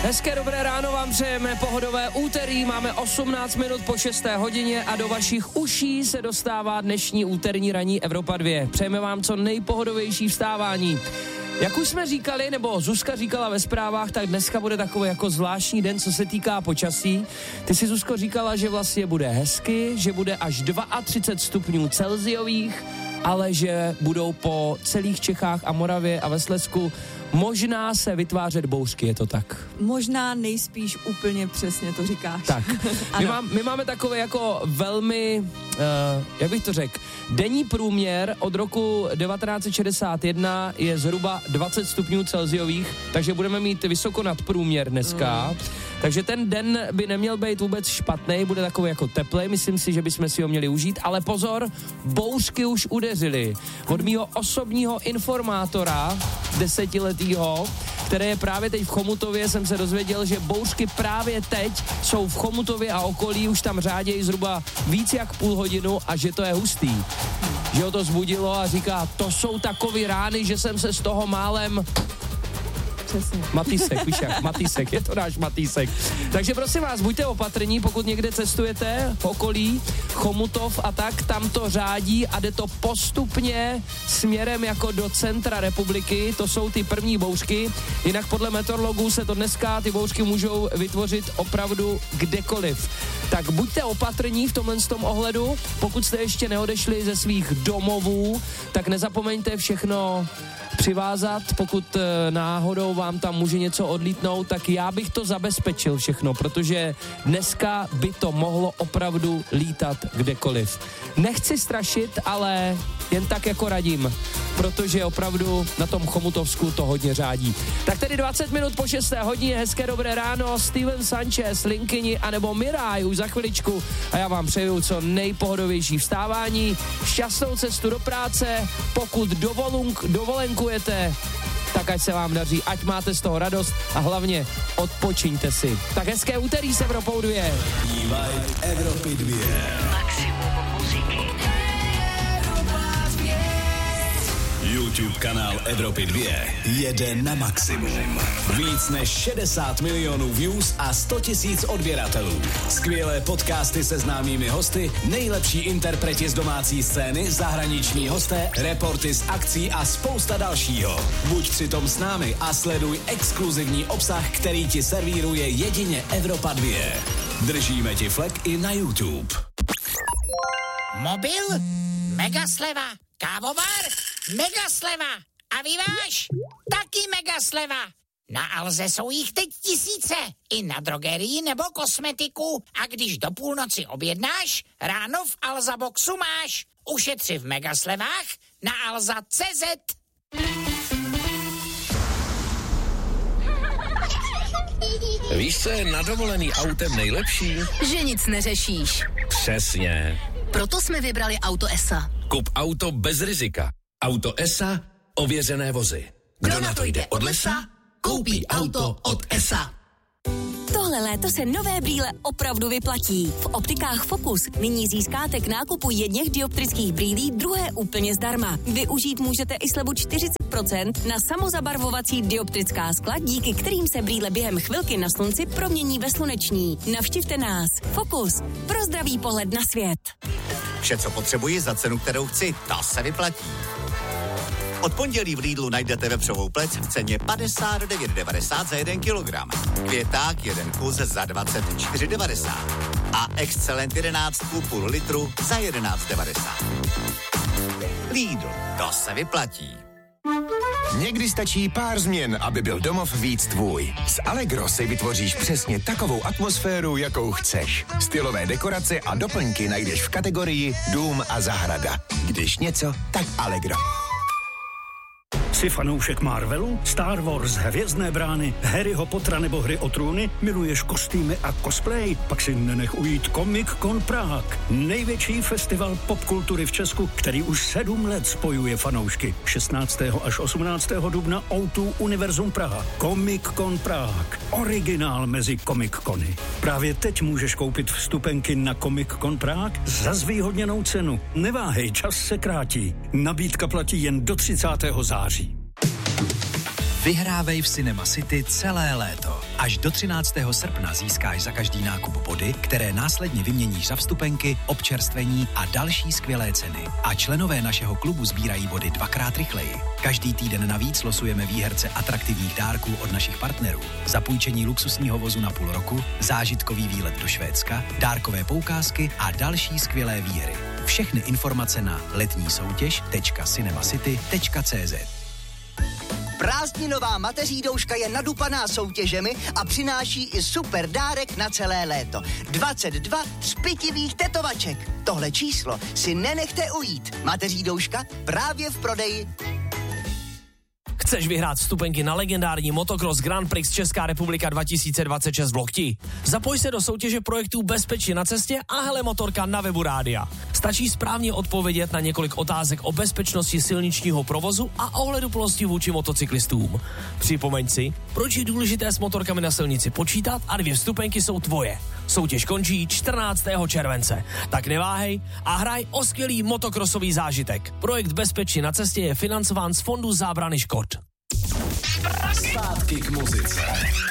Hezké dobré ráno vám přejeme, pohodové úterý, máme 18 minut po 6. hodině a do vašich uší se dostává dnešní úterní ranní Evropa 2. Přejeme vám co nejpohodovější vstávání. Jak už jsme říkali, nebo Zuzka říkala ve zprávách, tak dneska bude takový jako zvláštní den, co se týká počasí. Ty si, Zuzko, říkala, že vlastně bude hezky, že bude až 32 stupňů Celsiových, ale že budou po celých Čechách a Moravě a ve Slezsku možná se vytvářet bouřky, je to tak? Možná nejspíš úplně přesně to říkáš. Tak, my máme takové jako velmi, jak bych to řekl, denní průměr od roku 1961 je zhruba 20 stupňů Celsiových, takže budeme mít vysoko nad průměr dneska. Takže ten den by neměl být vůbec špatný, bude takový jako teplej, myslím si, že bychom si ho měli užít, ale pozor, bouřky už udeřily. Od mýho osobního informátora, 10letýho, které je právě teď v Chomutově, jsem se dozvěděl, že bouřky právě teď jsou v Chomutově a okolí, už tam řádějí zhruba víc jak půl hodinu a že to je hustý. Že ho to zbudilo a říká, to jsou takový rány, že jsem se z toho málem... Přesně. Matýsek, víš jak, Matýsek, je to náš Matýsek. Takže prosím vás, buďte opatrní, pokud někde cestujete v okolí, Chomutov a tak, tam to řádí a jde to postupně směrem jako do centra republiky, to jsou ty první bouřky, jinak podle meteorologů se to dneska, ty bouřky můžou vytvořit opravdu kdekoliv. Tak buďte opatrní v tomhle tom ohledu, pokud jste ještě neodešli ze svých domovů, tak nezapomeňte všechno přivázat, pokud náhodou vám tam může něco odlítnout, tak já bych to zabezpečil všechno, protože dneska by to mohlo opravdu lítat kdekoliv. Nechci strašit, ale jen tak jako radím, protože opravdu na tom Chomutovsku to hodně řádí. Tak tedy 20 minut po 6. hodině, hezké dobré ráno, Steven Sanchez, Linkyni anebo Mirai už za chviličku a já vám přeju co nejpohodovější vstávání, šťastnou cestu do práce, pokud dovolenkujete, tak ať se vám daří, ať máte z toho radost a hlavně odpočiňte si. Tak hezké úterý s Evropou 2. Evropy 2. Maximum muziky. YouTube kanál Evropy 2 jede na maximum. Víc než 60 milionů views a 100 000 odběratelů. Skvělé podcasty se známými hosty, nejlepší interpreti z domácí scény, zahraniční hosté, reporty z akcí a spousta dalšího. Buď přitom s námi a sleduj exkluzivní obsah, který ti servíruje jedině Evropa 2. Držíme ti flek i na YouTube. Mobil? Mega sleva. Kávovar? Mega sleva. A vyváž? Taky mega sleva. Na Alze jsou jich teď tisíce. I na drogerii nebo kosmetiku. A když do půlnoci objednáš, ráno v Alza Boxu máš. Ušetři v mega slevách na alza.cz. Víš, co je na dovolený autem nejlepší? Že nic neřešíš. Přesně. Proto jsme vybrali Auto ESA. Kup auto bez rizika. Auto ESA, ověřené vozy. Kdo na to jde od lesa, koupí auto od ESA. Tohle léto se nové brýle opravdu vyplatí. V optikách Focus nyní získáte k nákupu jedněch dioptrických brýlí druhé úplně zdarma. Využít můžete i slevu 40% na samozabarvovací dioptrická skla, díky kterým se brýle během chvilky na slunci promění ve sluneční. Navštivte nás. Focus. Pro zdravý pohled na svět. Vše, co potřebuji za cenu, kterou chci, to se vyplatí. Od pondělí v Lidlu najdete vepřovou plec v ceně 59,90 za 1 kilogram. Květák 1 kus za 24,90. A Excellent 11,5 litru za 11,90. Lidl, to se vyplatí. Někdy stačí pár změn, aby byl domov víc tvůj. S Allegro si vytvoříš přesně takovou atmosféru, jakou chceš. Stylové dekorace a doplňky najdeš v kategorii Dům a zahrada. Když něco, tak Allegro. Jsi fanoušek Marvelu, Star Wars, Hvězdné brány, Harryho Pottera nebo Hry o trůny? Miluješ kostýmy a cosplay? Pak si nenech ujít Comic Con Prague. Největší festival popkultury v Česku, který už 7 let spojuje fanoušky. 16. až 18. dubna O2 Univerzum Praha. Comic Con Prague. Originál mezi Comic Cony. Právě teď můžeš koupit vstupenky na Comic Con Prague za zvýhodněnou cenu. Neváhej, čas se krátí. Nabídka platí jen do 30. září. Vyhrávej v Cinema City celé léto. Až do 13. srpna získáš za každý nákup body, které následně vyměníš za vstupenky, občerstvení a další skvělé ceny. A členové našeho klubu sbírají body 2x rychleji. Každý týden navíc losujeme výherce atraktivních dárků od našich partnerů. Zapůjčení luxusního vozu na půl roku, zážitkový výlet do Švédska, dárkové poukázky a další skvělé výhry. Všechny informace na letnísoutěž.cinemacity.cz. Prázdninová mateří douška je nadupaná soutěžemi a přináší i super dárek na celé léto. 22 zpytivých tetovaček. Tohle číslo si nenechte ujít. Mateří douška právě v prodeji. Chceš vyhrát vstupenky na legendární Motocross Grand Prix Česká republika 2026 v Lokti? Zapoj se do soutěže projektů Bezpečí na cestě a hele motorka na webu rádia. Stačí správně odpovědět na několik otázek o bezpečnosti silničního provozu a ohleduplnosti vůči motocyklistům. Připomeň si, proč je důležité s motorkami na silnici počítat a 2 vstupenky jsou tvoje. Soutěž končí 14. července. Tak neváhej a hraj o skvělý motokrosový zážitek. Projekt Bezpečí na cestě je financován z Fondu zábrany škod. Zpátky k muzice.